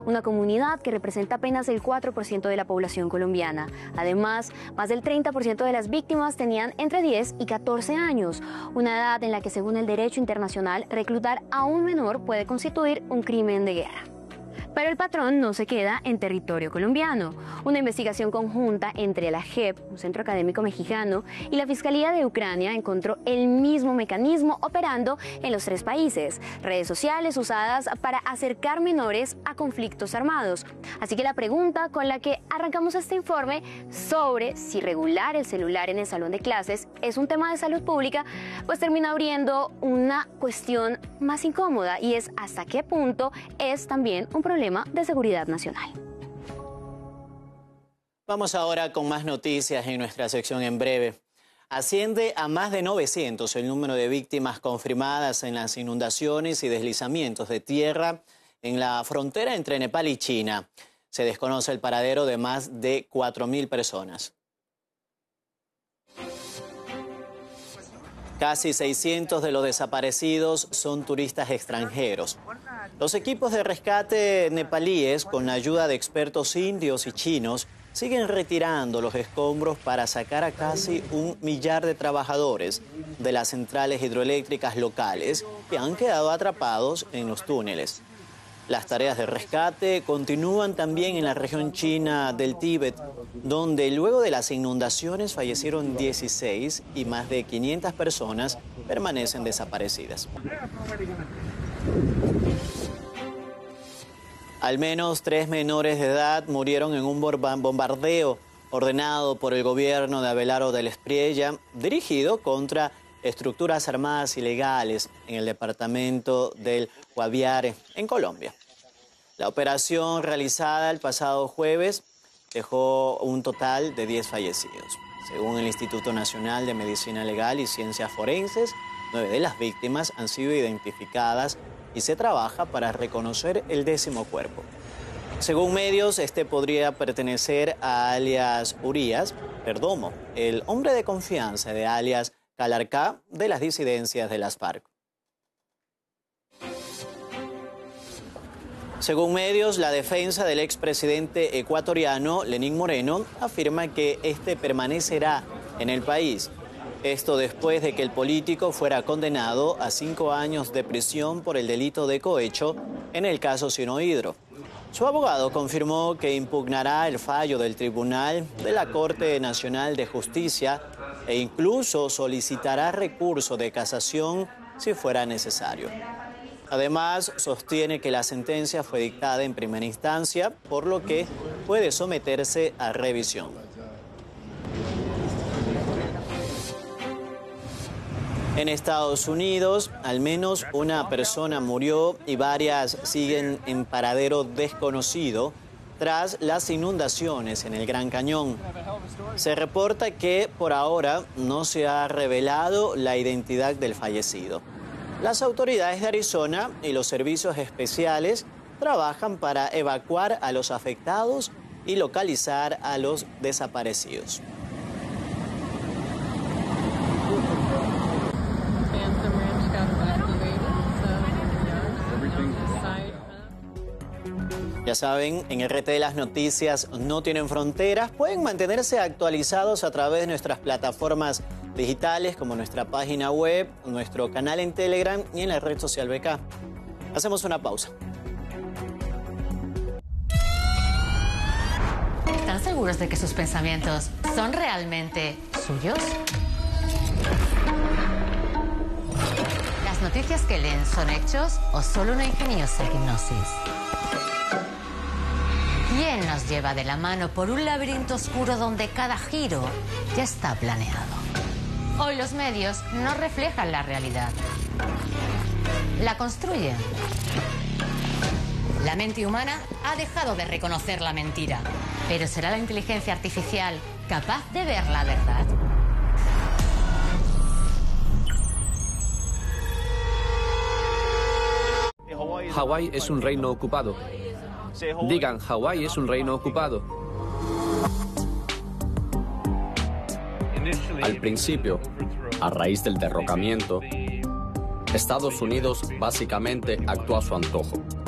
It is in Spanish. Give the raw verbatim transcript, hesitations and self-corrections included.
una comunidad que representa apenas el cuatro por ciento de la población colombiana. Además, más del treinta por ciento de las víctimas tenían entre diez y catorce años, una edad en la que, según el derecho internacional, reclutar a un menor puede constituir un crimen de guerra. Pero el patrón no se queda en territorio colombiano. Una investigación conjunta entre la J E P, un centro académico mexicano, y la Fiscalía de Ucrania encontró el mismo mecanismo operando en los tres países: redes sociales usadas para acercar menores a conflictos armados. Así que la pregunta con la que arrancamos este informe sobre si regular el celular en el salón de clases es un tema de salud pública, pues termina abriendo una cuestión más incómoda, y es hasta qué punto es también un problema de seguridad nacional. Vamos ahora con más noticias en nuestra sección En Breve. Asciende a más de novecientos el número de víctimas confirmadas en las inundaciones y deslizamientos de tierra en la frontera entre Nepal y China. Se desconoce el paradero de más de cuatro mil personas. Casi seiscientos de los desaparecidos son turistas extranjeros. Los equipos de rescate nepalíes, con la ayuda de expertos indios y chinos, siguen retirando los escombros para sacar a casi un millar de trabajadores de las centrales hidroeléctricas locales que han quedado atrapados en los túneles. Las tareas de rescate continúan también en la región china del Tíbet, donde luego de las inundaciones fallecieron dieciséis y más de quinientas personas permanecen desaparecidas. Al menos tres menores de edad murieron en un bombardeo ordenado por el gobierno de Abelardo del Espriella, dirigido contra estructuras armadas ilegales en el departamento del Guaviare, en Colombia. La operación, realizada el pasado jueves, dejó un total de diez fallecidos. Según el Instituto Nacional de Medicina Legal y Ciencias Forenses, nueve de las víctimas han sido identificadas y se trabaja para reconocer el décimo cuerpo. Según medios, este podría pertenecer a alias Urias Perdomo, el hombre de confianza de alias Calarcá de las disidencias de las FARC. Según medios, la defensa del expresidente ecuatoriano Lenín Moreno afirma que este permanecerá en el país. Esto después de que el político fuera condenado a cinco años de prisión por el delito de cohecho en el caso Sinohydro. Su abogado confirmó que impugnará el fallo del Tribunal de la Corte Nacional de Justicia e incluso solicitará recurso de casación si fuera necesario. Además, sostiene que la sentencia fue dictada en primera instancia, por lo que puede someterse a revisión. En Estados Unidos, al menos una persona murió y varias siguen en paradero desconocido tras las inundaciones en el Gran Cañón. Se reporta que por ahora no se ha revelado la identidad del fallecido. Las autoridades de Arizona y los servicios especiales trabajan para evacuar a los afectados y localizar a los desaparecidos. Ya saben, en R T las noticias no tienen fronteras. Pueden mantenerse actualizados a través de nuestras plataformas digitales como nuestra página web, nuestro canal en Telegram y en la red social B K. Hacemos una pausa. ¿Están seguros de que sus pensamientos son realmente suyos? ¿Las noticias que leen son hechos o solo una ingeniosa hipnosis? ¿Quién nos lleva de la mano por un laberinto oscuro donde cada giro ya está planeado? Hoy los medios no reflejan la realidad, la construyen. La mente humana ha dejado de reconocer la mentira, pero ¿será la inteligencia artificial capaz de ver la verdad? Hawái es un reino ocupado. Digan, Hawái es un reino ocupado. Al principio, a raíz del derrocamiento, Estados Unidos básicamente actuó a su antojo.